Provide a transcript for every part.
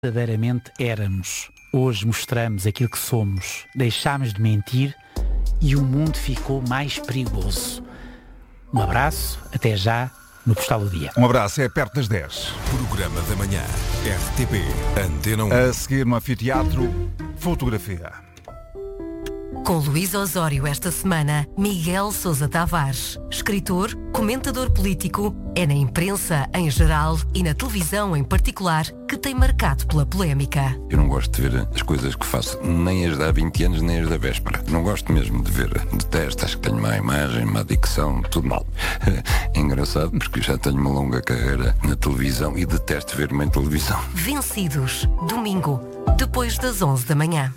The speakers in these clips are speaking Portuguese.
verdadeiramente éramos. Hoje mostramos aquilo que somos, deixámos de mentir e o mundo ficou mais perigoso. Um abraço, até já no Postal do Dia. Um abraço, é perto das 10. Programa da Manhã, RTP, Antena 1. A seguir no anfiteatro, fotografia. Com Luís Osório esta semana, Miguel Sousa Tavares, escritor, comentador político, é na imprensa em geral e na televisão em particular que tem marcado pela polémica. Eu não gosto de ver as coisas que faço, nem as de há 20 anos, nem as da véspera. Não gosto mesmo de ver. Detesto, acho que tenho má imagem, má dicção, tudo mal. É engraçado porque já tenho uma longa carreira na televisão e detesto ver-me em televisão. Vencidos, domingo, depois das 11 da manhã.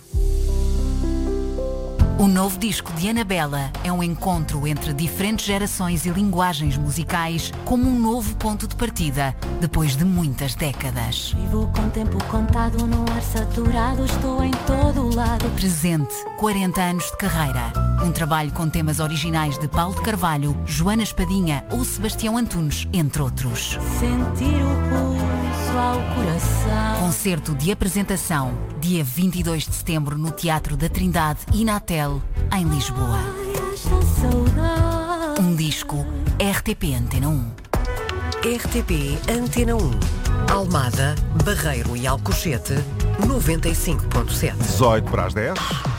O novo disco de Anabela é um encontro entre diferentes gerações e linguagens musicais como um novo ponto de partida, depois de muitas décadas. Vivo com tempo contado, no ar saturado, estou em todo o lado. Presente, 40 anos de carreira. Um trabalho com temas originais de Paulo de Carvalho, Joana Espadinha ou Sebastião Antunes, entre outros. Sentir o pulso ao coração. Concerto de apresentação, dia 22 de setembro no Teatro da Trindade e na Tel, em Lisboa. Um disco RTP Antena 1. RTP Antena 1. Almada, Barreiro e Alcochete, 95.7. 18 para as 10.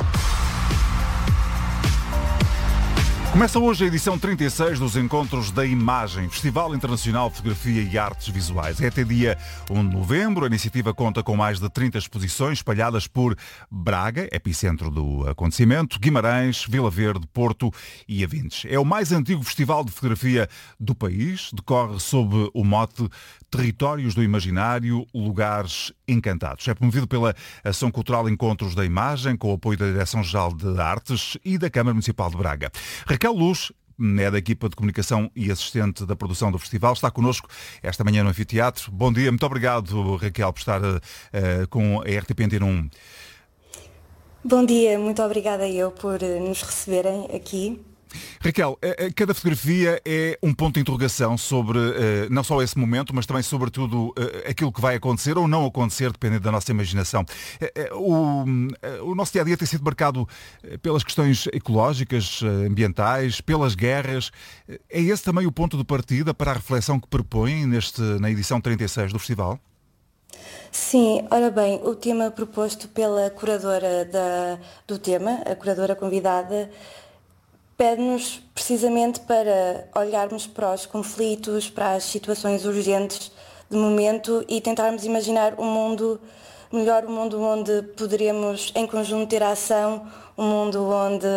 Começa hoje a edição 36 dos Encontros da Imagem, Festival Internacional de Fotografia e Artes Visuais. É até dia 1 de novembro. A iniciativa conta com mais de 30 exposições espalhadas por Braga, epicentro do acontecimento, Guimarães, Vila Verde, Porto e Avintes. É o mais antigo festival de fotografia do país. Decorre sob o mote Territórios do Imaginário, Lugares Encantados. É promovido pela Ação Cultural Encontros da Imagem, com o apoio da Direção-Geral de Artes e da Câmara Municipal de Braga. Raquel Luz é da equipa de comunicação e assistente da produção do festival. Está connosco esta manhã no anfiteatro. Bom dia, muito obrigado, Raquel, por estar com a RTP Antena 1. Bom dia, muito obrigada eu por nos receberem aqui. Raquel, cada fotografia é um ponto de interrogação sobre não só esse momento, mas também, sobretudo, aquilo que vai acontecer ou não acontecer, dependendo da nossa imaginação. O nosso dia-a-dia tem sido marcado pelas questões ecológicas, ambientais, pelas guerras. É esse também o ponto de partida para a reflexão que propõem na edição 36 do festival? Sim, ora bem, o tema proposto pela curadora do tema, a curadora convidada, pede-nos precisamente para olharmos para os conflitos, para as situações urgentes de momento e tentarmos imaginar um mundo melhor, um mundo onde poderemos em conjunto ter ação, um mundo onde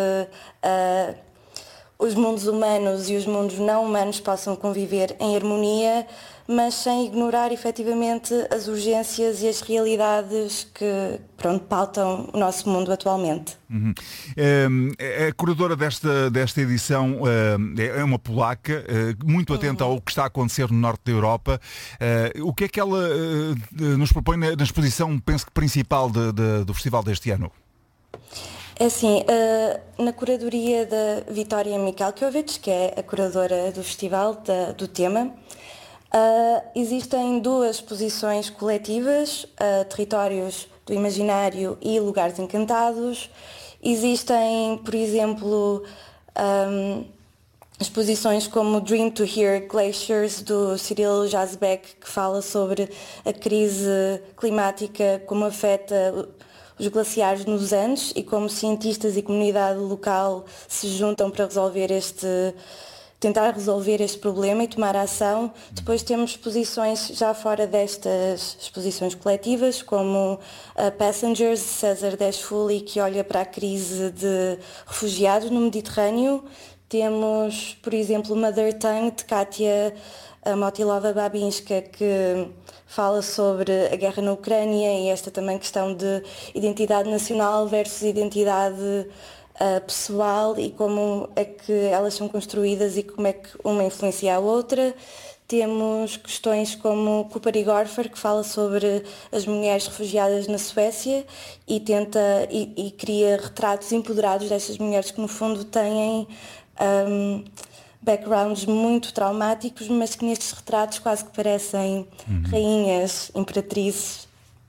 os mundos humanos e os mundos não humanos possam conviver em harmonia, mas sem ignorar efetivamente as urgências e as realidades que pautam o nosso mundo atualmente. Uhum. A curadora desta edição é uma polaca, muito atenta ao que está a acontecer no norte da Europa. O que é que ela nos propõe na exposição, penso que principal do festival deste ano? É assim, na curadoria da Vitória Michalkiewicz, que é a curadora do festival, do tema, existem duas exposições coletivas, Territórios do Imaginário e Lugares Encantados. Existem, por exemplo, exposições como Dream to Hear Glaciers, do Cyril Jazbek, que fala sobre a crise climática, como afeta os glaciares nos Andes e como cientistas e comunidade local se juntam para tentar resolver este problema e tomar ação. Depois temos exposições já fora destas exposições coletivas, como a Passengers, de César Desfuli, que olha para a crise de refugiados no Mediterrâneo. Temos, por exemplo, Mother Tongue, de Katia Motilova Babinska, que fala sobre a guerra na Ucrânia e esta também questão de identidade nacional versus identidade pessoal e como é que elas são construídas e como é que uma influencia a outra. Temos questões como Kupari Gorfer, que fala sobre as mulheres refugiadas na Suécia e cria retratos empoderados destas mulheres que no fundo têm backgrounds muito traumáticos, mas que nestes retratos quase que parecem rainhas, imperatrizes.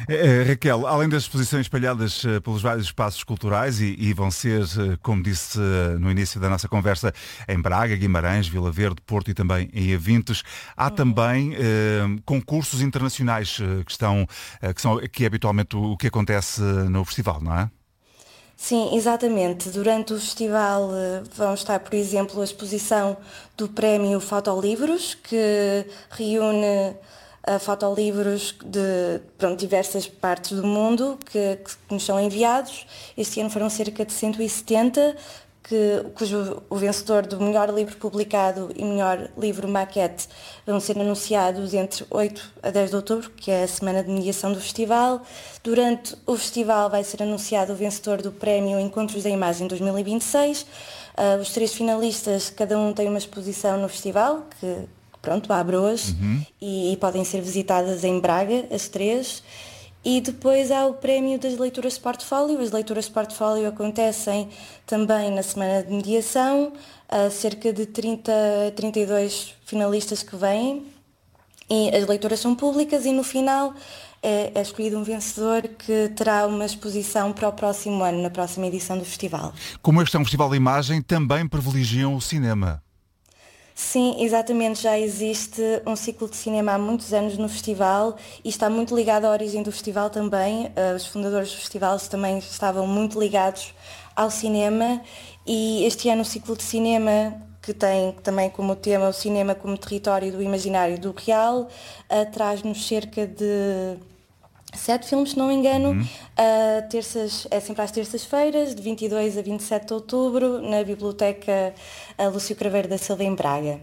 Raquel, além das exposições espalhadas pelos vários espaços culturais e vão ser, como disse no início da nossa conversa, em Braga, Guimarães, Vila Verde, Porto e também em Avintes, há também concursos internacionais que é habitualmente o que acontece no festival, não é? Sim, exatamente. Durante o festival vão estar, por exemplo, a exposição do Prémio Fotolivros, que reúne fotolivros de diversas partes do mundo que nos são enviados. Este ano foram cerca de 170, cujo o vencedor do melhor livro publicado e melhor livro maquete vão ser anunciados entre 8 a 10 de outubro, que é a semana de mediação do festival. Durante o festival vai ser anunciado o vencedor do prémio Encontros da Imagem 2026. Os 3 finalistas, cada um tem uma exposição no festival, que abre hoje, e podem ser visitadas em Braga, as 3. E depois há o prémio das leituras de portfólio. As leituras de portfólio acontecem também na semana de mediação. Há cerca de 32 finalistas que vêm. E as leituras são públicas e no final é escolhido um vencedor que terá uma exposição para o próximo ano, na próxima edição do festival. Como este é um festival de imagem, também privilegiam o cinema. Sim, exatamente. Já existe um ciclo de cinema há muitos anos no festival e está muito ligado à origem do festival também. Os fundadores do festival também estavam muito ligados ao cinema e este ano o ciclo de cinema, que tem também como tema o cinema como território do imaginário do real, traz-nos cerca de 7 filmes, se não me engano, é sempre às terças-feiras, de 22 a 27 de outubro, na Biblioteca Lúcio Craveiro da Silva, em Braga.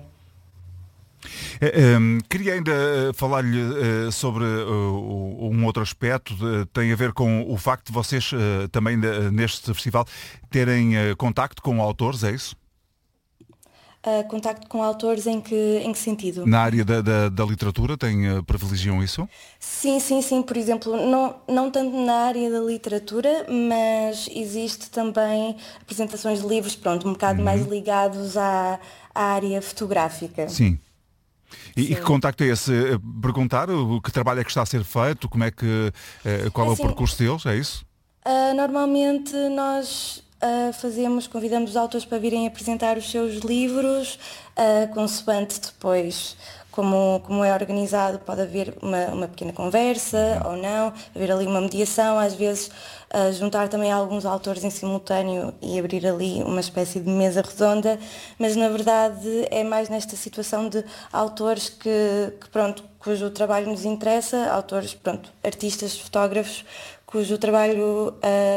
Queria ainda falar-lhe sobre um outro aspecto, tem a ver com o facto de vocês também neste festival terem contacto com autores, é isso? Contacto com autores em que sentido? Na área da literatura privilegiam isso? Sim. Por exemplo, não tanto na área da literatura, mas existe também apresentações de livros, um bocado mais ligados à área fotográfica. Sim. E que contacto é esse? Perguntar que trabalho é que está a ser feito, qual é o percurso deles, é isso? Normalmente nós convidamos os autores para virem apresentar os seus livros, consoante depois como é organizado, pode haver uma pequena conversa ou não, haver ali uma mediação, às vezes juntar também alguns autores em simultâneo e abrir ali uma espécie de mesa redonda, mas na verdade é mais nesta situação de autores cujo trabalho nos interessa, autores, artistas, fotógrafos, cujo trabalho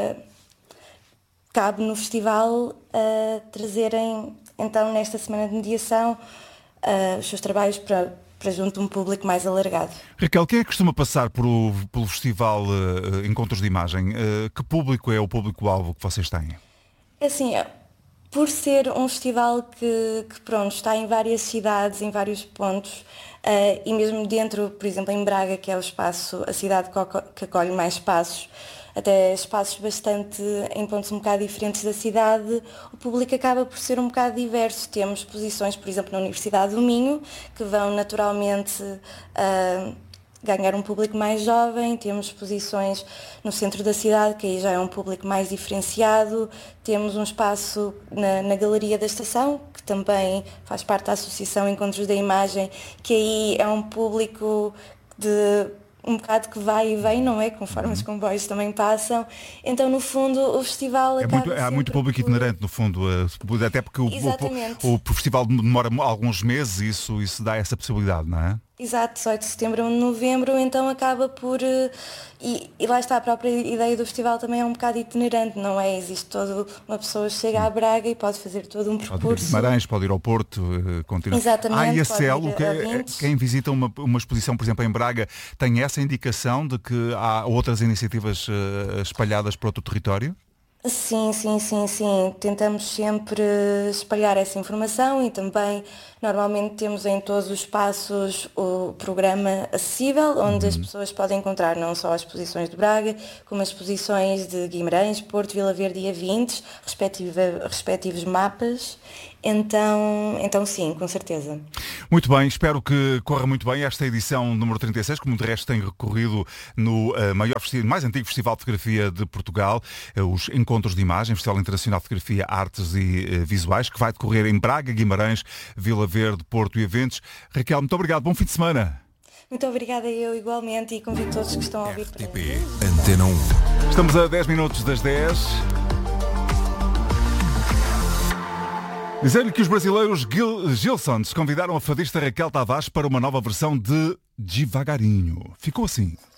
cabe no festival trazerem, então, nesta semana de mediação, os seus trabalhos para junto de um público mais alargado. Raquel, quem é que costuma passar pelo festival Encontros de Imagem? Que público é o público-alvo que vocês têm? Assim, por ser um festival que está em várias cidades, em vários pontos, e mesmo dentro, por exemplo, em Braga, que é a cidade que acolhe mais espaços, até espaços bastante em pontos um bocado diferentes da cidade, o público acaba por ser um bocado diverso. Temos exposições, por exemplo, na Universidade do Minho, que vão naturalmente ganhar um público mais jovem. Temos exposições no centro da cidade, que aí já é um público mais diferenciado. Temos um espaço na Galeria da Estação, que também faz parte da Associação Encontros da Imagem, que aí é um público um bocado que vai e vem, não é? Conforme os comboios também passam. Então, no fundo, o festival há muito público itinerante, no fundo, até porque o festival demora alguns meses e isso dá essa possibilidade, não é? Exato, 18 de setembro a 1 de novembro, então acaba por... E lá está, a própria ideia do festival também é um bocado itinerante, não é? Existe uma pessoa que chega a Braga e pode fazer todo um percurso. Pode ir a Guimarães, pode ir ao Porto, continua. Exatamente. E a CEL, quem visita uma exposição, por exemplo, em Braga, tem essa indicação de que há outras iniciativas espalhadas por outro território? Sim. Tentamos sempre espalhar essa informação e também normalmente temos em todos os espaços o programa acessível, onde as pessoas podem encontrar não só as exposições de Braga, como as exposições de Guimarães, Porto, Vila Verde e Avintes, respectivos mapas. Então sim, com certeza. Muito bem, espero que corra muito bem esta edição número 36, como de resto tem recorrido no mais antigo Festival de Fotografia de Portugal, os Encontros de Imagem, Festival Internacional de Fotografia, Artes e Visuais, que vai decorrer em Braga, Guimarães, Vila Verde, Porto e Eventos. Raquel, muito obrigado, bom fim de semana. Muito obrigada, eu igualmente, e convido todos que estão a ouvir. RTP Antena 1. Estamos a 10 minutos das 10. Dizer-lhe que os brasileiros Gilsons convidaram a fadista Raquel Tavares para uma nova versão de Devagarinho. Ficou assim.